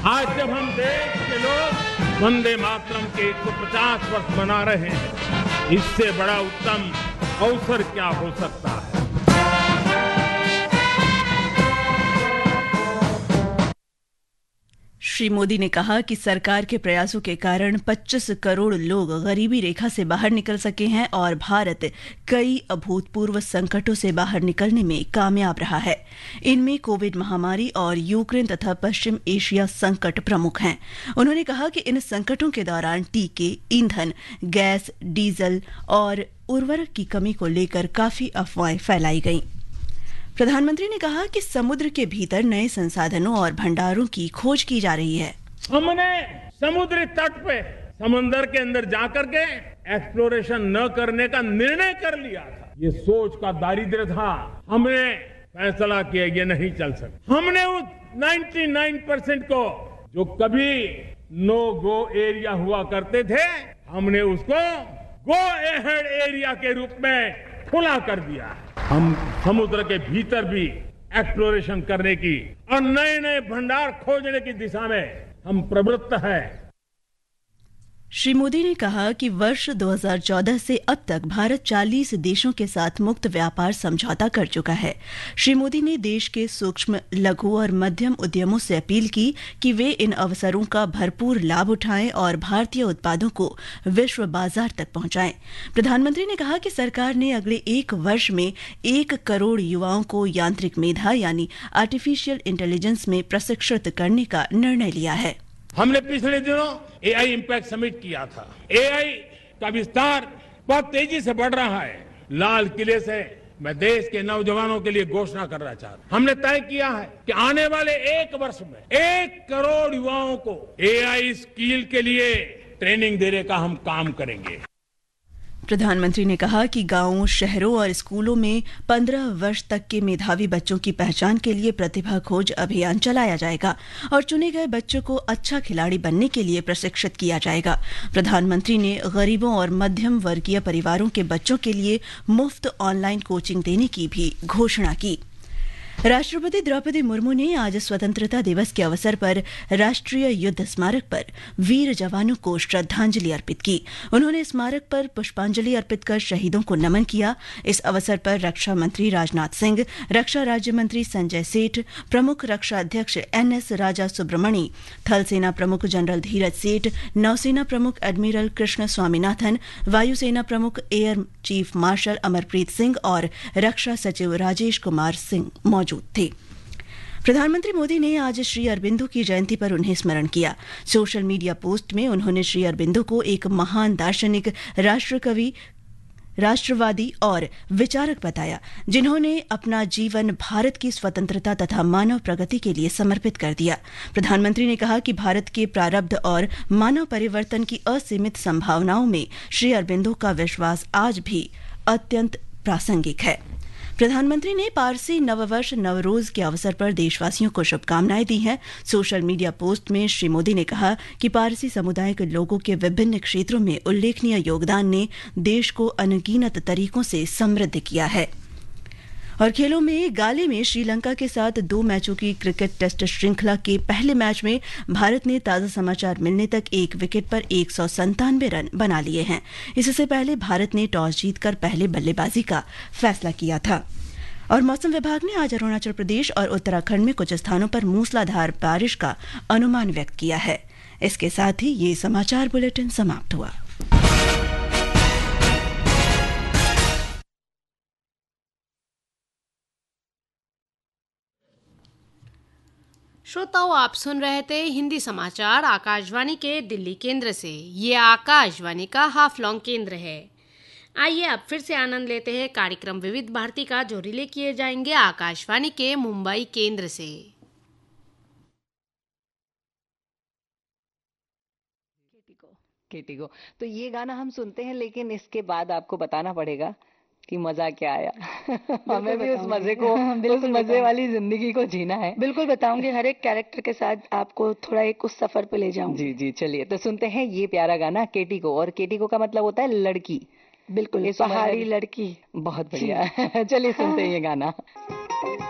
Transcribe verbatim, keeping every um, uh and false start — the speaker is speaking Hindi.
आज जब हम देश के लोग वंदे मातरम के एक सौ पचास वर्ष मना रहे हैं, इससे बड़ा उत्तम अवसर क्या हो सकता है। श्री मोदी ने कहा कि सरकार के प्रयासों के कारण पच्चीस करोड़ लोग गरीबी रेखा से बाहर निकल सके हैं और भारत कई अभूतपूर्व संकटों से बाहर निकलने में कामयाब रहा है। इनमें कोविड महामारी और यूक्रेन तथा पश्चिम एशिया संकट प्रमुख हैं। उन्होंने कहा कि इन संकटों के दौरान टीके, ईंधन, गैस, डीजल और उर्वरक की कमी को लेकर काफी अफवाहें फैलाई गईं। प्रधानमंत्री ने कहा कि समुद्र के भीतर नए संसाधनों और भंडारों की खोज की जा रही है। हमने समुद्री तट पे समंदर के अंदर जाकर के एक्सप्लोरेशन न करने का निर्णय कर लिया था। ये सोच का दारिद्र्य था। हमने फैसला किया ये नहीं चल सकता। हमने उस निन्यानवे परसेंट को जो कभी नो गो एरिया हुआ करते थे, हमने उसको गो अहेड एरिया के रूप में खुला कर दिया है। हम समुद्र के भीतर भी एक्सप्लोरेशन करने की और नए नए भंडार खोजने की दिशा में हम प्रवृत्त हैं। श्री मोदी ने कहा कि वर्ष दो हज़ार चौदह से अब तक भारत चालीस देशों के साथ मुक्त व्यापार समझौता कर चुका है। श्री मोदी ने देश के सूक्ष्म, लघु और मध्यम उद्यमों से अपील की कि वे इन अवसरों का भरपूर लाभ उठाएं और भारतीय उत्पादों को विश्व बाजार तक पहुंचाएं। प्रधानमंत्री ने कहा कि सरकार ने अगले एक वर्ष में एक करोड़ युवाओं को यांत्रिक मेधा यानी आर्टिफिशियल इंटेलिजेंस में प्रशिक्षित करने का निर्णय लिया है। हमने पिछले दिनों एआई इम्पैक्ट समिट किया था। एआई का विस्तार बहुत तेजी से बढ़ रहा है। लाल किले से मैं देश के नौजवानों के लिए घोषणा करना चाहता हूं। हमने तय किया है कि आने वाले एक वर्ष में एक करोड़ युवाओं को एआई स्किल के लिए ट्रेनिंग देने का हम काम करेंगे। प्रधानमंत्री ने कहा कि गांवों, शहरों और स्कूलों में पंद्रह वर्ष तक के मेधावी बच्चों की पहचान के लिए प्रतिभा खोज अभियान चलाया जाएगा और चुने गए बच्चों को अच्छा खिलाड़ी बनने के लिए प्रशिक्षित किया जाएगा। प्रधानमंत्री ने गरीबों और मध्यम वर्गीय परिवारों के बच्चों के लिए मुफ्त ऑनलाइन कोचिंग देने की भी घोषणा की। राष्ट्रपति द्रौपदी मुर्मू ने आज स्वतंत्रता दिवस के अवसर पर राष्ट्रीय युद्ध स्मारक पर वीर जवानों को श्रद्धांजलि अर्पित की। उन्होंने स्मारक पर पुष्पांजलि अर्पित कर शहीदों को नमन किया। इस अवसर पर रक्षा मंत्री राजनाथ सिंह, रक्षा राज्य मंत्री संजय सेठ, प्रमुख रक्षा अध्यक्ष एन एस राजा सुब्रमणी, थल सेना प्रमुख जनरल धीरज सेठ, नौसेना प्रमुख एडमिरल कृष्ण स्वामीनाथन, वायुसेना प्रमुख air chief marshal Amarpreet Singh और रक्षा सचिव राजेश कुमार सिंह मौजूद थे। प्रधानमंत्री मोदी ने आज श्री अरबिंदो की जयंती पर उन्हें स्मरण किया। सोशल मीडिया पोस्ट में उन्होंने श्री अरबिंदो को एक महान दार्शनिक, राष्ट्रकवि, राष्ट्रवादी और विचारक बताया, जिन्होंने अपना जीवन भारत की स्वतंत्रता तथा मानव प्रगति के लिए समर्पित कर दिया। प्रधानमंत्री ने कहा कि भारत के प्रारब्ध और मानव परिवर्तन की असीमित संभावनाओं में श्री अरबिंदो का विश्वास आज भी अत्यंत प्रासंगिक है। प्रधानमंत्री ने पारसी नववर्ष नवरोज के अवसर पर देशवासियों को शुभकामनाएं दी हैं। सोशल मीडिया पोस्ट में श्री मोदी ने कहा कि पारसी समुदाय के लोगों के विभिन्न क्षेत्रों में उल्लेखनीय योगदान ने देश को अनगिनत तरीकों से समृद्ध किया है। और खेलों में गाले में श्रीलंका के साथ दो मैचों की क्रिकेट टेस्ट श्रृंखला के पहले मैच में भारत ने ताजा समाचार मिलने तक एक विकेट पर एक सौ संतानवे रन बना लिए हैं। इससे पहले भारत ने टॉस जीतकर पहले बल्लेबाजी का फैसला किया था। और मौसम विभाग ने आज अरुणाचल प्रदेश और उत्तराखंड में कुछ स्थानों पर मूसलाधार बारिश का अनुमान व्यक्त किया है। इसके साथ ही ये समाचार बुलेटिन समाप्त हुआ। श्रोताओं, आप सुन रहे थे हिंदी समाचार आकाशवाणी के दिल्ली केंद्र से। ये आकाशवाणी का हाफ लॉन्ग केंद्र है। आइए अब फिर से आनंद लेते हैं कार्यक्रम विविध भारती का, जो रिले किए जाएंगे आकाशवाणी के मुंबई केंद्र से। केटी को तो ये गाना हम सुनते हैं, लेकिन इसके बाद आपको बताना पड़ेगा कि मजा क्या आया। हमें भी उस मजे को, उस मजे वाली जिंदगी को जीना है। बिल्कुल बताऊंगी, हर एक कैरेक्टर के साथ आपको थोड़ा एक उस सफर पे ले जाऊंगी। जी जी, चलिए तो सुनते हैं ये प्यारा गाना केटी को। और केटी को का मतलब होता है लड़की। बिल्कुल, पहाड़ी लड़की। बहुत बढ़िया। चलिए सुनते हैं ये गाना।